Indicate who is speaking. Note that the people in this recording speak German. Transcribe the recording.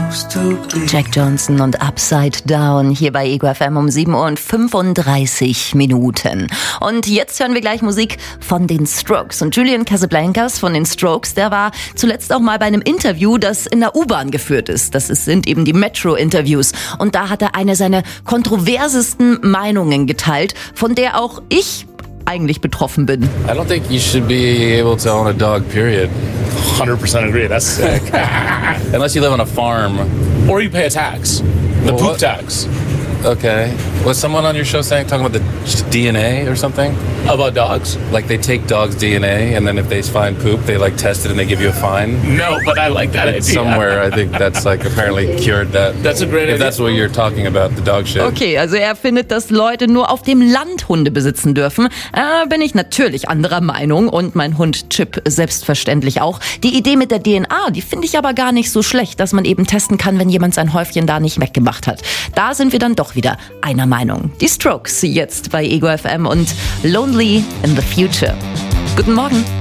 Speaker 1: Jack Johnson und Upside Down hier bei Ego FM um 7:35 Und jetzt hören wir gleich Musik von den Strokes. Und Julian Casablancas von den Strokes, der war zuletzt auch mal bei einem Interview, das in der U-Bahn geführt ist. Sind eben die Metro-Interviews. Und da hat er eine seiner kontroversesten Meinungen geteilt, von der auch ich eigentlich betroffen bin.
Speaker 2: I don't think you should be able to own a dog, period.
Speaker 3: 100% agree. That's sick.
Speaker 2: Unless you live on a farm.
Speaker 3: Or you pay a tax. The poop tax.
Speaker 2: Okay. Was someone on your show talking about the DNA or something?
Speaker 3: About dogs?
Speaker 2: Like they take dogs' DNA and then if they find poop, they test it and they give you a fine?
Speaker 3: No, but I like that idea.
Speaker 2: Somewhere, I think that's apparently cured that.
Speaker 3: That's a great idea.
Speaker 2: If that's what you're talking about, the dog shit.
Speaker 1: Okay, also er findet, dass Leute nur auf dem Land Hunde besitzen dürfen. Bin ich natürlich anderer Meinung und mein Hund Chip selbstverständlich auch. Die Idee mit der DNA, die finde ich aber gar nicht so schlecht, dass man eben testen kann, wenn jemand sein Häufchen da nicht weggemacht hat. Da sind wir dann doch wieder einer Meinung. Die Strokes jetzt bei Ego FM und Lonely in the Future. Guten Morgen.